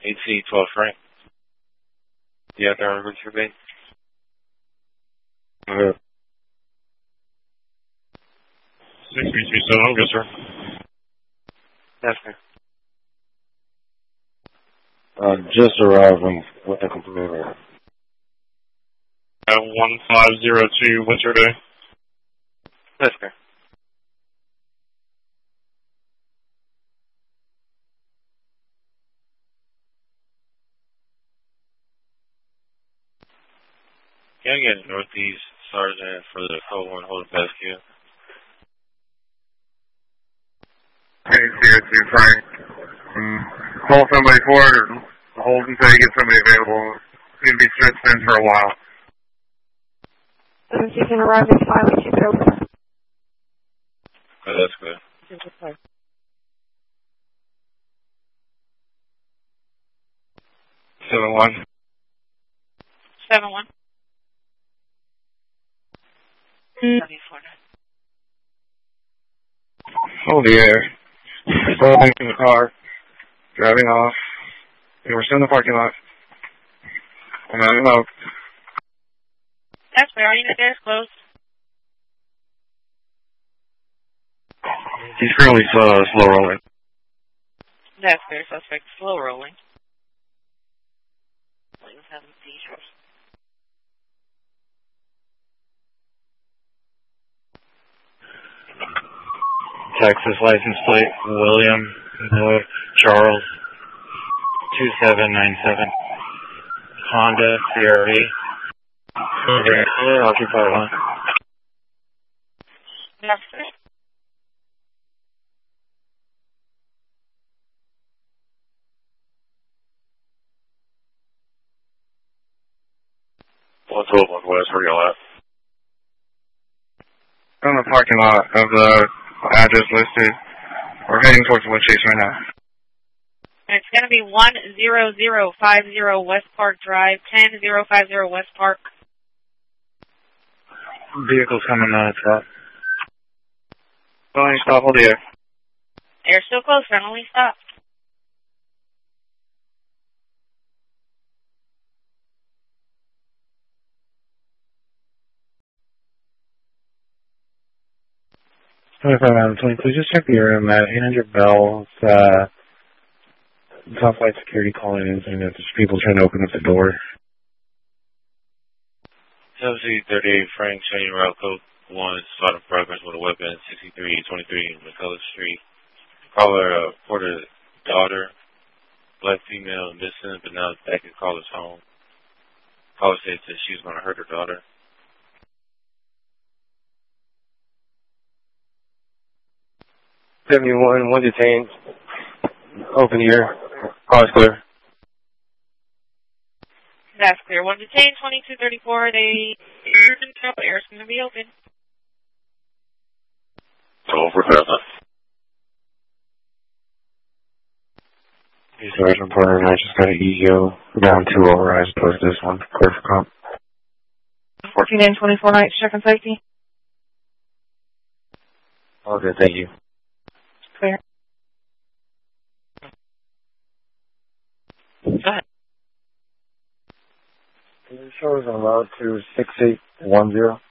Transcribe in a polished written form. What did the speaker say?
AT-12 Frank. You out there on Richard Bay? Okay. 6337, good sir. Yes, sir. Just arriving with the computer. 1502, what's your day? Yes, sir. Can I get Northeast Sergeant for the code 1 hold best queue? Hey, CO2 Frank. Call somebody for it or hold until you get somebody available. It's going to be stretched in for a while. You can arrive at 5 and keep it open. Oh, that's good. 7-1. 7-1. Hold the air. Holding in the car. Driving off. And we're still in the parking lot. I'm out of smoke. That's fair. Are you in the desk closed? He's currently slow rolling. That's fair. Suspect slow rolling. Texas license plate, William Charles 2797. Honda CRV. Occupied line. That's fair. What's up, West? Where y'all at? I'm in the parking lot of the address listed. We're heading towards Wood Chase right now. It's going to be 10050 West Park Drive, 10050 West Park. Vehicle's coming stop. Going stop, hold the air. Air's still close, friendly stop. Please just check the area. I'm at 800 Bells, top flight security calling in saying that there's people trying to open up the door. WC-38 Frank, showing route code 1, spot of progress with a weapon, 6323 McCullough Street. Caller reported daughter, black female, missing, but now back at caller's home. Caller said that she was going to hurt her daughter. 71, one detained. Open ear. Car's clear. That's clear. One detained, 2234. Air's going to be open. Over. Sergeant Porter and I just got an EO down 2 over. I suppose this one. Clear for comp. 14 and 24 nights, check and safety. Okay, thank you. Clear. Go ahead. Can you show us on route to 6810?